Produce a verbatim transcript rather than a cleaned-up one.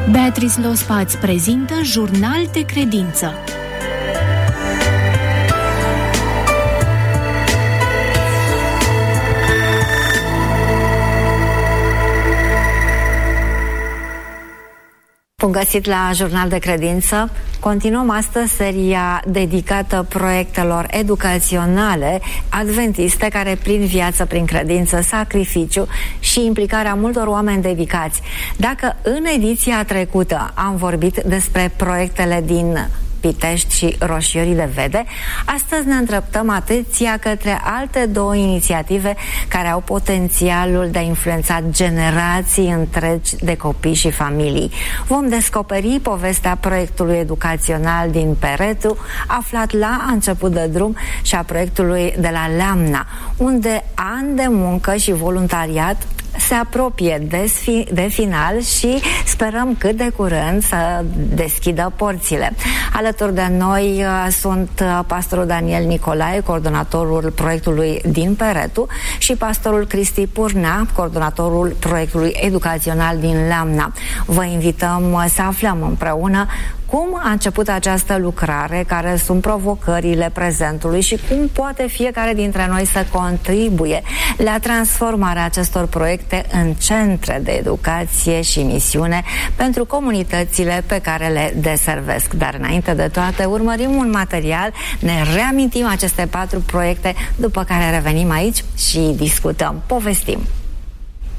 Beatrice Lospa îți prezintă Jurnal de Credință. Bun găsit la Jurnal de Credință. Continuăm astăzi seria dedicată proiectelor educaționale adventiste care prind viață prin credință, sacrificiu și implicarea multor oameni dedicați. Dacă în ediția trecută am vorbit despre proiectele din Pitești și Roșiorii de Vede, astăzi ne îndreptăm atenția către alte două inițiative care au potențialul de a influența generații întregi de copii și familii. Vom descoperi povestea proiectului educațional din Peretu, aflat la început de drum, și a proiectului de la Leamna, unde ani de muncă și voluntariat se apropie de, sfi, de final și sperăm cât de curând să deschidă porțile. Alături de noi uh, sunt uh, pastorul Daniel Nicolae, coordonatorul proiectului din Peretu, și pastorul Cristi Purnea, coordonatorul proiectului educațional din Leamna. Vă invităm uh, să aflăm împreună cum a început această lucrare, care sunt provocările prezentului și cum poate fiecare dintre noi să contribuie la transformarea acestor proiecte în centre de educație și misiune pentru comunitățile pe care le deservesc. Dar înainte de toate, urmărim un material, ne reamintim aceste patru proiecte, după care revenim aici și discutăm, povestim.